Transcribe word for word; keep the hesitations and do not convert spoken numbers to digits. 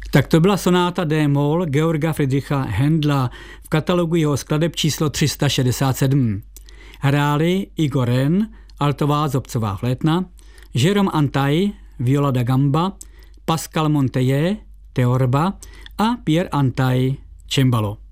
Tak to byla sonáta D-moll Georga Friedricha Händla v katalogu jeho skladeb číslo tři sta šedesát sedm. Hráli Igor Ren, altová zobcová flétna, Jérôme Antaille, viola da gamba, Pascal Monteye, teorba a Pierre Antaille, cembalo.